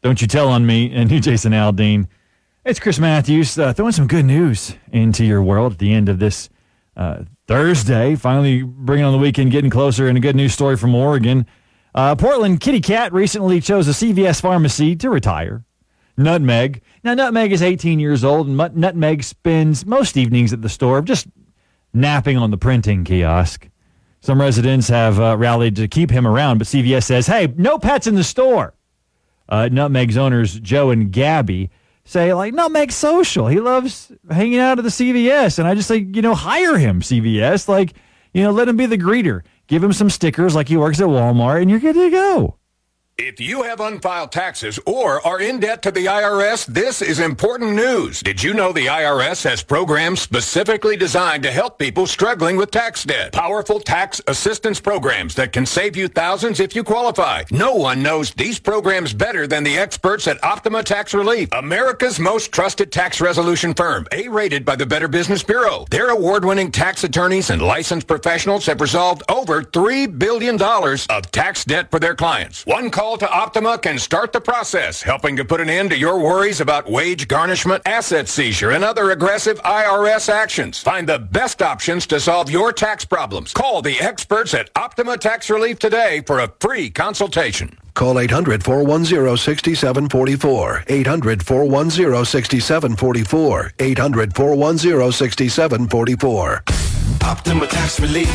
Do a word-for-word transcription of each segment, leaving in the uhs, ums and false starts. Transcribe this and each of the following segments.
Don't You Tell on Me, and new Jason Aldean. It's Chris Matthews uh, throwing some good news into your world at the end of this uh, Thursday. Finally bringing on the weekend, getting closer, and a good news story from Oregon. Uh, Portland kitty cat recently chose a C V S pharmacy to retire. Nutmeg. Now, Nutmeg is eighteen years old, and Nutmeg spends most evenings at the store just napping on the printing kiosk. Some residents have uh, rallied to keep him around, but C V S says, hey, no pets in the store. Uh, Nutmeg's owners, Joe and Gabby, say, like, Nutmeg's social. He loves hanging out at the C V S. And I just say, you know, hire him, C V S. Like, you know, let him be the greeter. Give him some stickers like he works at Walmart, and you're good to go. If you have unfiled taxes or are in debt to the I R S, this is important news. Did you know the I R S has programs specifically designed to help people struggling with tax debt? Powerful tax assistance programs that can save you thousands if you qualify. No one knows these programs better than the experts at Optima Tax Relief, America's most trusted tax resolution firm, A-rated by the Better Business Bureau. Their award-winning tax attorneys and licensed professionals have resolved over three billion dollars of tax debt for their clients. One call to Optima can start the process, helping to put an end to your worries about wage garnishment, asset seizure, and other aggressive I R S actions. Find the best options to solve your tax problems. Call the experts at Optima Tax Relief today for a free consultation. Call eight hundred, four one zero, six seven four four. eight hundred, four one zero, six seven four four. eight hundred, four one zero, six seven four four. Optima Tax Relief.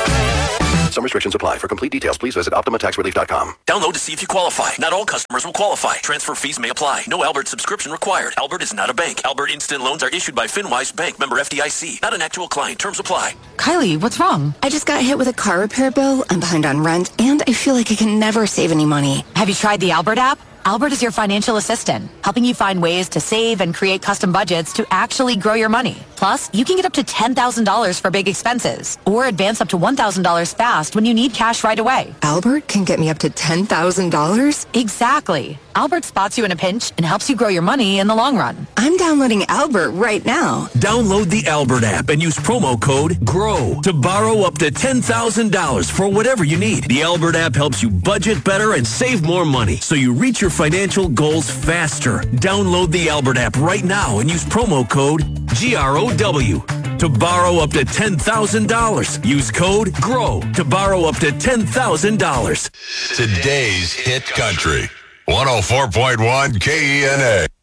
Some restrictions apply. For complete details, please visit Optima Tax Relief dot com. Download to see if you qualify. Not all customers will qualify. Transfer fees may apply. No Albert subscription required. Albert is not a bank. Albert Instant Loans are issued by FinWise Bank, member F D I C. Not an actual client. Terms apply. Kylie, what's wrong? I just got hit with a car repair bill. I'm behind on rent, and I feel like I can never save any money. Have you tried the Albert app? Albert is your financial assistant, helping you find ways to save and create custom budgets to actually grow your money. Plus, you can get up to ten thousand dollars for big expenses or advance up to one thousand dollars fast when you need cash right away. Albert can get me up to ten thousand dollars? Exactly. Albert spots you in a pinch and helps you grow your money in the long run. I'm downloading Albert right now. Download the Albert app and use promo code GROW to borrow up to ten thousand dollars for whatever you need. The Albert app helps you budget better and save more money so you reach your financial goals faster. Download the Albert app right now and use promo code G R O W to borrow up to ten thousand dollars. Use code GROW to borrow up to ten thousand dollars. Today's Hit Country. one oh four point one K E N A.